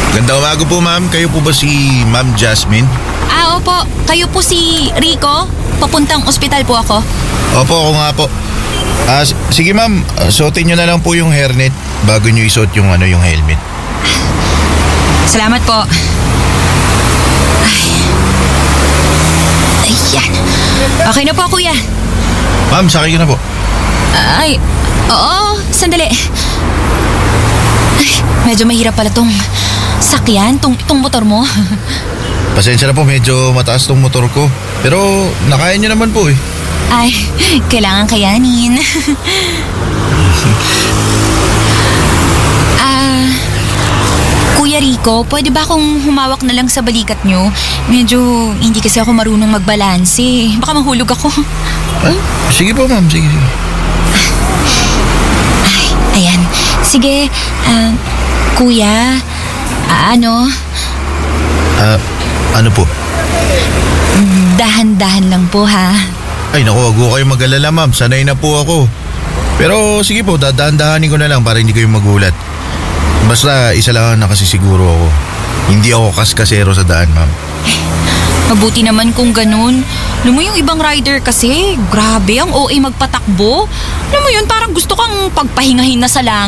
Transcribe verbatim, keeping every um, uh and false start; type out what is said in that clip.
Ganda umaga po ma'am. Kayo po ba si Ma'am Jasmine? Ah, opo. Kayo po si Rico? Papuntang ospital po ako. Opo, ako nga po. Ah, s- sige ma'am, ah, suotin nyo na lang po yung hairnet bago nyo isuot yung, ano, yung helmet. Salamat po. Ay. Ayan. Okay na po, kuya. Ma'am, sakay ka na po. Ay, oo, sandali. Ay, medyo mahirap pala tong sakyan, tong, tong motor mo. Pasensya na po, medyo mataas tong motor ko. Pero nakaya nyo naman po eh. Ay, kailangan kayanin. Ah, Kuya Rico, pwede ba akong humawak na lang sa balikat nyo? Medyo hindi kasi ako marunong magbalanse. Baka mahulog ako. Ay, sige po ma'am, sige, sige. Ay, ayan. Sige, ah, kuya, ah, ano, Ah, ano po? dahan-dahan lang po ha. Ay naku, wag ko kayo mag-alala ma'am, sanay na po ako. Pero sige po, dadaan-dahanin ko na lang para hindi kayo magulat. Basta isa lang ang nakasisiguro ako. Hindi ako kaskasero sa daan ma'am. Mabuti naman kung ganun. Alam mo yung ibang rider kasi, grabe ang O A magpatakbo. Alam mo yun, parang gusto kang pagpahingahin na sa langit.